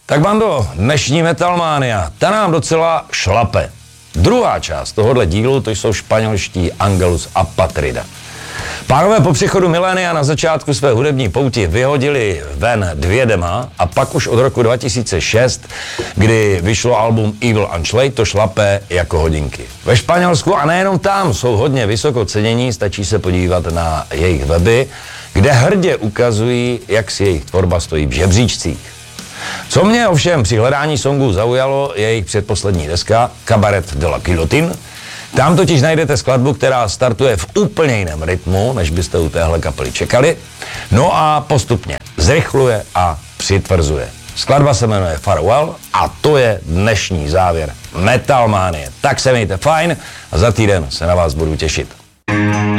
Tak bando, dnešní Metalmania, ta nám docela šlape. Druhá část tohohle dílu, to jsou španělští Angelus a Patrida. Pánové po příchodu milénia na začátku své hudební pouti vyhodili ven 2 dema a pak už od roku 2006, kdy vyšlo album Evil Unchlade, to šlape jako hodinky. Ve Španělsku a nejenom tam jsou hodně vysoko cenění, stačí se podívat na jejich weby, kde hrdě ukazují, jak si jejich tvorba stojí v žebříčcích. Co mě ovšem při hledání songů zaujalo, je jejich předposlední deska Cabaret de la Guillotine. Tam totiž najdete skladbu, která startuje v úplně jiném rytmu, než byste u téhle kapely čekali. No a postupně zrychluje a přitvrzuje. Skladba se jmenuje Farewell a to je dnešní závěr Metalmanie. Tak se mějte fajn a za týden se na vás budu těšit.